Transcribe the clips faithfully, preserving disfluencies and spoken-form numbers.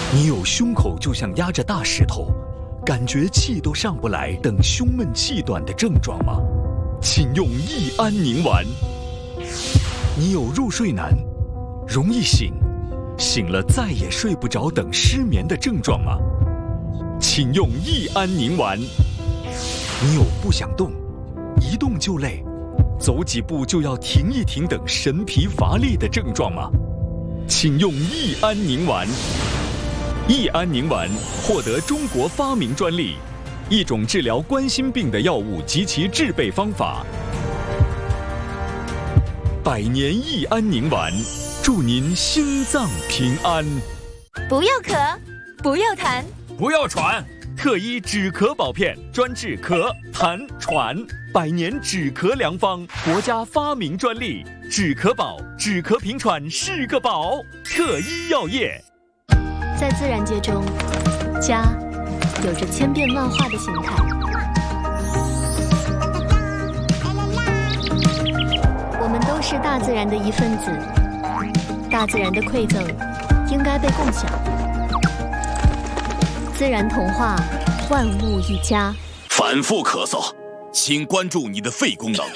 你有胸口就像压着大石头，感觉气都上不来等胸闷气短的症状吗？请用益安宁丸。你有入睡难、容易醒、醒了再也睡不着等失眠的症状吗？请用益安宁丸。你有不想动、一动就累、走几步就要停一停等神疲乏力的症状吗？请用益安宁丸。益安宁丸获得中国发明专利，一种治疗冠心病的药物及其制备方法。百年益安宁丸，祝您心脏平安。 不要咳，不要痰， 不要喘。 特医止咳宝片，专治咳、痰、喘，百年止咳良方，国家发明专利。止咳宝，止咳平喘是个宝。特医药业。 在自然界中，家有着千变万化的形态。我们都是大自然的一份子，大自然的馈赠应该被共享。自然童话，万物一家。 反复咳嗽，请关注你的肺功能。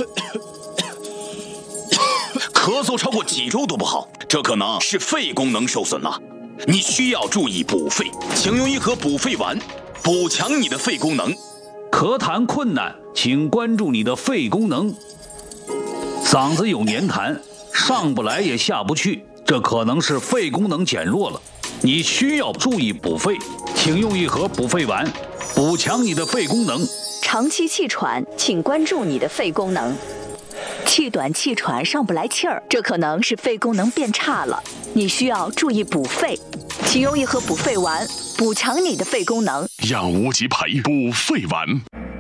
咳嗽超过几周都不好，这可能是肺功能受损了。你需要注意补肺，请用一盒补肺丸，补强你的肺功能。 咳痰困难，请关注你的肺功能。嗓子有黏痰，上不来也下不去，这可能是肺功能减弱了。你需要注意补肺，请用一盒补肺丸，补强你的肺功能。 长期气喘，请关注你的肺功能。气短气喘上不来气儿，这可能是肺功能变差了，你需要注意补肺，请用一盒补肺丸，补强你的肺功能。 让无极牌补肺丸。